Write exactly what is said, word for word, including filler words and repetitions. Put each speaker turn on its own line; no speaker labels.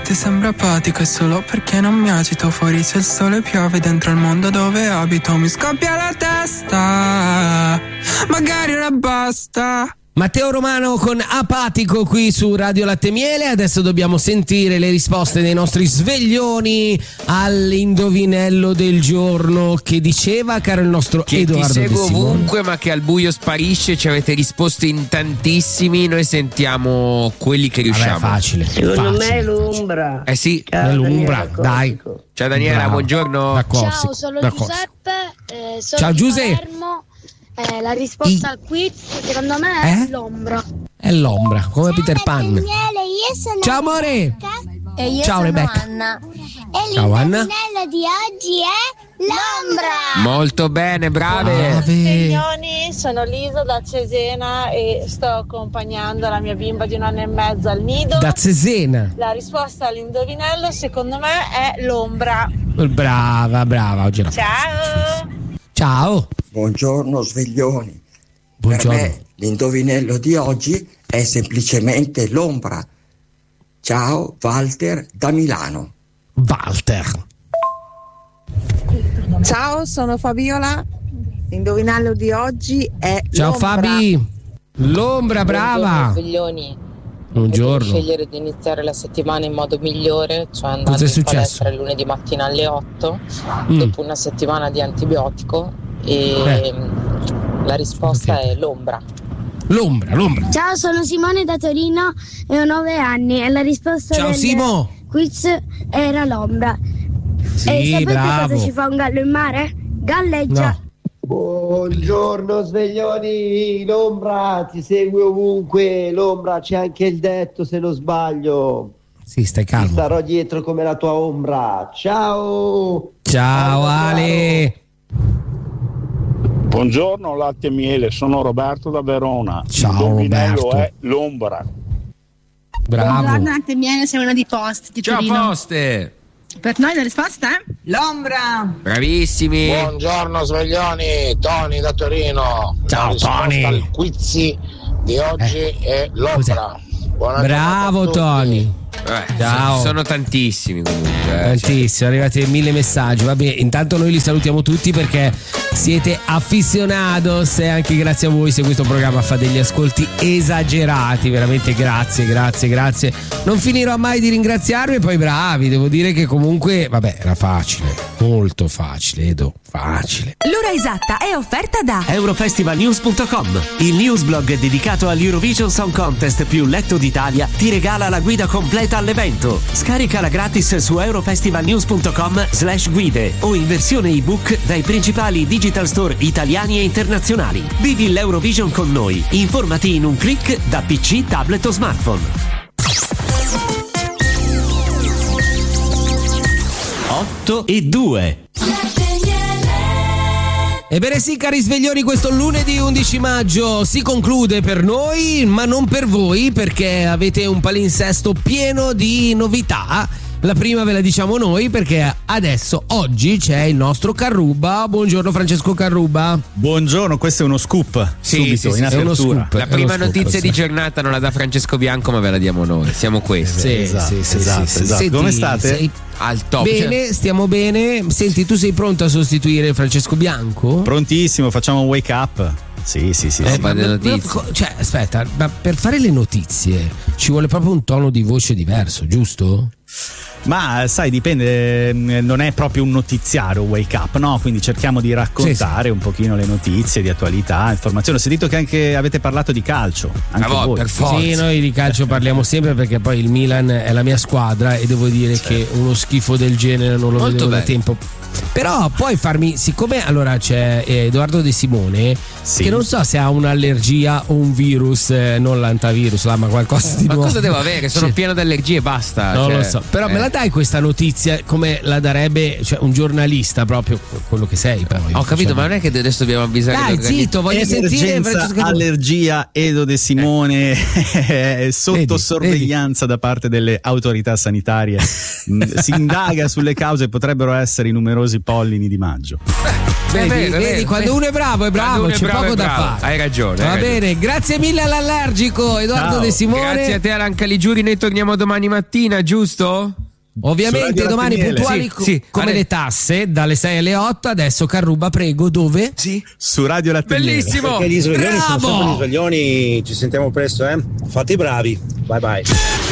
ti sembra apatico, è solo perché non mi agito. Fuori c'è il sole, piove, dentro il mondo dove abito mi scoppia la testa, magari ora basta.
Matteo Romano con Apatico qui su Radio Latte Miele. Adesso dobbiamo sentire le risposte dei nostri sveglioni all'indovinello del giorno che diceva, caro il nostro
che
Edoardo
ti
De
segue
Simone,
ovunque ma che al buio sparisce. Ci avete risposto in tantissimi, noi sentiamo quelli che riusciamo.
Vabbè, facile.
Secondo
facile,
me è l'ombra.
Eh sì,
è l'ombra, dai.
Ciao Daniela,
Bravo.
buongiorno.
Da Corsico,
Ciao, sono
da
Giuseppe, eh, sono
Ciao,
di
Giuseppe.
Palermo. Eh, la risposta
I-
al quiz secondo me
Eh?
è l'ombra.
È l'ombra, come Peter Pan.
Daniele, io sono
Ciao amore.
e io
Ciao,
sono
Rebecca.
Anna. E
Ciao, Anna.
l'indovinello di oggi è l'ombra.
Molto bene, brave.
Brave.
Sveglioni, sono Lisa da Cesena e sto accompagnando la mia bimba di un anno e mezzo al nido.
Da Cesena.
La risposta all'indovinello secondo me è l'ombra.
Brava, brava, oggi era
Ciao!
Ciao.
Buongiorno sveglioni.
Buongiorno.
Per me l'indovinello di oggi è semplicemente l'ombra. Ciao, Walter da Milano.
Walter.
Ciao, sono Fabiola. L'indovinello di oggi è
Ciao
l'ombra.
Fabi. L'ombra, brava.
Sveglioni.
Buongiorno.
Scegliere di iniziare la settimana in modo migliore, cioè andando
Cos'è
in
successo?
palestra il lunedì mattina alle otto,
Mm.
dopo una settimana di antibiotico, e
Eh.
la risposta è l'ombra.
L'ombra, l'ombra.
Ciao, sono Simone da Torino e ho nove anni e la risposta
Ciao
del
Simo.
quiz era l'ombra.
Sì,
e sapete
bravo.
cosa ci fa un gallo in mare? Galleggia.
No.
Buongiorno sveglioni, l'ombra ti segue ovunque, l'ombra c'è anche il detto se non sbaglio.
Sì, stai
Ti
calmo.
starò dietro come la tua ombra. Ciao!
Ciao Ale.
Buongiorno Latte e Miele, sono Roberto da Verona.
Ciao,
L'indovinello
Roberto.
è l'ombra.
Bravo.
Latte e Miele, sei una di Poste di
Ciao
Torino.
Poste.
Per noi la risposta è
L'ombra.
Bravissimi.
Buongiorno sveglioni, Tony da Torino.
Ciao,
La risposta
Tony.
al quiz di oggi
Eh,
è l'ombra. Buona
Bravo
giornata a tutti.
Tony.
Eh,
Ciao.
so- Sono tantissimi comunque. eh,
Tantissimo, arrivati mille messaggi. Vabbè, intanto noi li salutiamo tutti perché siete aficionados e anche grazie a voi se questo programma fa degli ascolti esagerati. Veramente grazie, grazie, grazie. Non finirò mai di ringraziarvi e poi bravi, devo dire che comunque, vabbè, era facile, molto facile, Edo, facile.
L'ora esatta è offerta da
Eurofestivalnews punto com, il newsblog dedicato all'Eurovision Song Contest più letto d'Italia, ti regala la guida completa all'evento. Scaricala gratis su eurofestivalnews punto com slash guide o in versione ebook dai principali digital store italiani e internazionali. Vivi l'Eurovision con noi. Informati in un click da P C, tablet o smartphone. otto e due.
Ebbene sì, cari sveglioni, questo lunedì undici maggio si conclude per noi, ma non per voi, perché avete un palinsesto pieno di novità. La prima ve la diciamo noi perché adesso, oggi, c'è il nostro Carruba. Buongiorno Francesco Carruba.
Buongiorno, questo è uno scoop.
Sì,
subito,
sì, sì,
in
sì,
è uno
apertura.
scoop.
La prima
È uno
notizia
scoop,
di
sì.
giornata non la dà Francesco Bianco, ma ve la diamo noi. Siamo questi.
Sì,
Esatto,
sì, sì,
esatto,
sì, sì.
esatto.
Senti,
Come state?
sei
Al top.
bene,
Cioè,
stiamo bene. Senti, tu sei pronto a sostituire Francesco Bianco?
Prontissimo, facciamo un wake up. Sì, sì, sì.
Eh,
sì.
ma delle
Ma-
notizie.
Cioè, aspetta, ma per fare le notizie ci vuole proprio un tono di voce diverso, giusto?
Ma sai, dipende, eh, non è proprio un notiziario wake up, no? Quindi cerchiamo di raccontare
Sì, sì.
un pochino le notizie di attualità, informazioni. Ho sentito che anche avete parlato di calcio, anche
Ah,
voi.
per forza.
Sì, noi di calcio parliamo sempre perché poi il Milan è la mia squadra e devo dire che uno schifo del genere non lo
Molto
vedevo da
bene.
tempo. Però poi farmi, siccome allora c'è eh, Edoardo De Simone,
Sì.
che non so se ha un'allergia o un virus, eh, non l'antavirus, là, ma qualcosa di
Ma
nuovo.
cosa devo avere? Sono
Sì.
pieno di allergie e basta.
Non
cioè,
lo so, però
eh.
me la dai questa notizia come la darebbe, cioè, un giornalista, proprio quello che sei poi.
Ho capito,
Cioè,
ma non è che adesso dobbiamo avvisare
dai,
gli organi-
zitto, voglio sentire
Emergenza,
Francesco.
allergia, Edo De Simone è sotto
Vedi,
sorveglianza da parte delle autorità sanitarie. Mm, si indaga sulle cause, potrebbero essere i numerosi pollini di maggio.
Vedi,
vero,
vedi
vero,
quando
vero.
uno è bravo è bravo,
Quando uno è
c'è
bravo
poco
è
da
bravo.
fare.
Hai ragione.
Va
hai
bene,
ragione.
grazie mille all'allergico Edoardo
Ciao.
De Simone.
Grazie a te Alan Caligiuri, noi torniamo domani mattina, giusto?
Ovviamente
Su Radio
domani
Latte Miele.
puntuali
Sì,
co-
sì.
come
Vale-
le tasse dalle sei alle otto. Adesso Carruba, prego, dove?
Sì.
Su Radio Latte Miele.
Bellissimo.
Perché gli sveglioni sono
Bravo!
sempre gli sveglioni, ci sentiamo presto, eh? Fate i bravi. Bye bye.